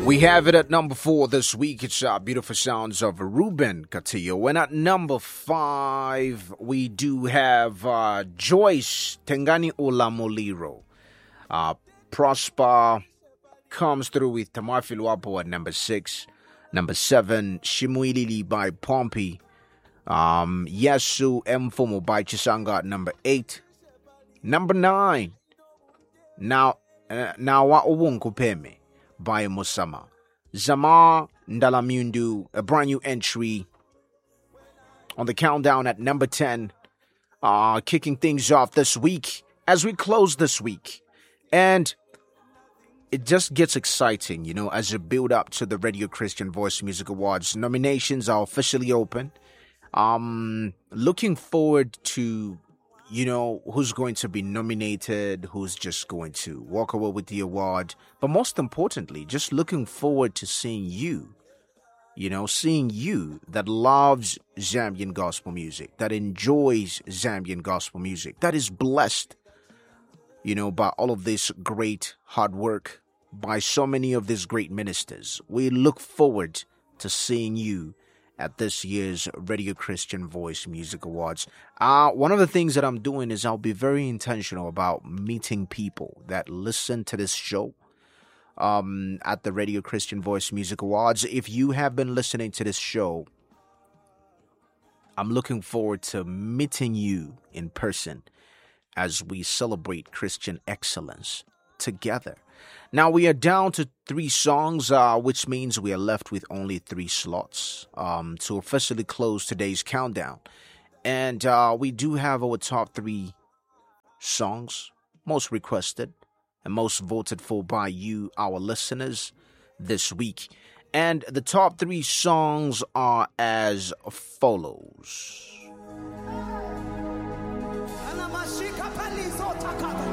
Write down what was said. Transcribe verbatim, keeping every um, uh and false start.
We have it at number four this week. It's uh, Beautiful Sounds of Ruben Castillo. And at number five, we do have uh, Joyce Tengani Olamoliro. Uh, Prosper comes through with Tamar Filuapo at number six. Number seven, Shimuilili by Pompey. Um, Yasu Mfomo by Chisanga at number eight. Number nine, Now uh, Nawa Owunkupeme by Musama. Zamar Ndalamundu, a brand new entry on the countdown at number ten. Uh, kicking things off this week as we close this week. And it just gets exciting, you know, as you build up to the Radio Christian Voice Music Awards. Nominations are officially open. Um, looking forward to, you know, who's going to be nominated, who's just going to walk away with the award. But most importantly, just looking forward to seeing you, you know, seeing you that loves Zambian gospel music, that enjoys Zambian gospel music, that is blessed, you know, by all of this great hard work, by so many of these great ministers. We look forward to seeing you at this year's Radio Christian Voice Music Awards. Uh, one of the things that I'm doing is I'll be very intentional about meeting people that listen to this show um, at the Radio Christian Voice Music Awards. If you have been listening to this show, I'm looking forward to meeting you in person as we celebrate Christian excellence together. Now, we are down to three songs, uh, which means we are left with only three slots um, to officially close today's countdown. And uh, we do have our top three songs, most requested and most voted for by you, our listeners, this week. And the top three songs are as follows.